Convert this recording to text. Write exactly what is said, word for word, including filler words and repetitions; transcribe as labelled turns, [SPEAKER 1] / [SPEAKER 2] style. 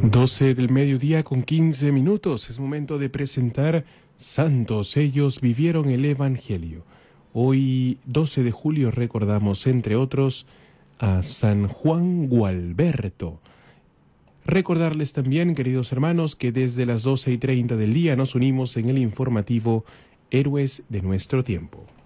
[SPEAKER 1] doce del mediodía con quince minutos. Es momento de presentar Santos. Ellos vivieron el Evangelio. Hoy, doce de julio, recordamos, entre otros, a San Juan Gualberto. Recordarles también, queridos hermanos, que desde las doce y treinta del día nos unimos en el informativo Héroes de nuestro tiempo.